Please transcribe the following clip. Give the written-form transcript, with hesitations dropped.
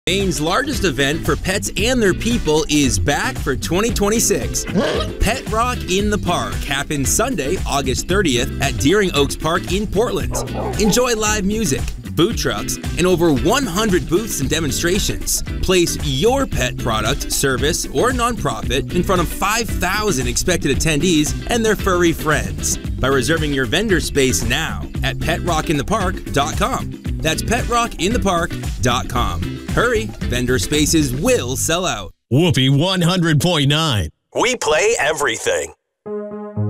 Maine's largest event for pets and their people is back for 2026. Pet Rock in the Park happens Sunday, August 30th at Deering Oaks Park in Portland. Enjoy live music, food trucks, and over 100 booths and demonstrations. Place your pet product, service, or nonprofit in front of 5,000 expected attendees and their furry friends by reserving your vendor space now at PetRockInThePark.com. That's PetRockInThePark.com. Hurry, vendor spaces will sell out. Whoopee 100.9. We play everything.